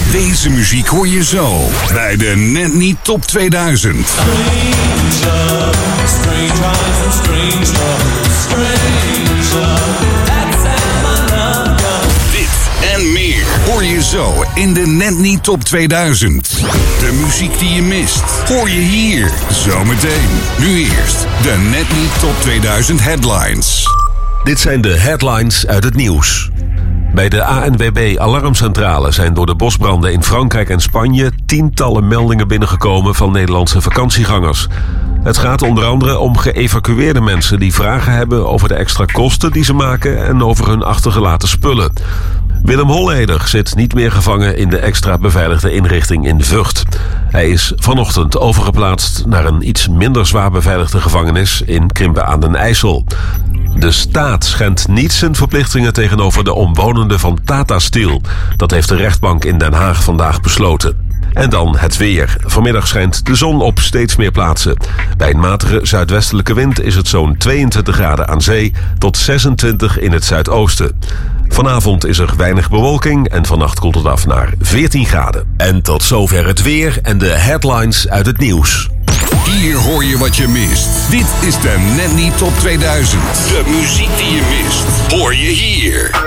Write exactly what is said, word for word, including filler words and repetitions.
Deze muziek hoor je zo bij de Net Niet Top tweeduizend. Stranger, strange eyes and strange love, strange love, that's how I love you. Dit en meer hoor je zo in de Net Niet Top tweeduizend. De muziek die je mist, hoor je hier zometeen. Nu eerst de Net Niet Top tweeduizend headlines. Dit zijn de headlines uit het nieuws. Bij de A N W B-alarmcentrale zijn door de bosbranden in Frankrijk en Spanje tientallen meldingen binnengekomen van Nederlandse vakantiegangers. Het gaat onder andere om geëvacueerde mensen die vragen hebben over de extra kosten die ze maken en over hun achtergelaten spullen. Willem Holleder zit niet meer gevangen in de extra beveiligde inrichting in Vught. Hij is vanochtend overgeplaatst naar een iets minder zwaar beveiligde gevangenis in Krimpen aan den IJssel. De staat schendt niet zijn verplichtingen tegenover de omwonenden van Tata Steel. Dat heeft de rechtbank in Den Haag vandaag besloten. En dan het weer. Vanmiddag schijnt de zon op steeds meer plaatsen. Bij een matige zuidwestelijke wind is het zo'n tweeëntwintig graden aan zee tot zesentwintig in het zuidoosten. Vanavond is er weinig bewolking en vannacht koelt het af naar veertien graden. En tot zover het weer en de headlines uit het nieuws. Hier hoor je wat je mist. Dit is de Net Niet Top tweeduizend. De muziek die je mist, hoor je hier.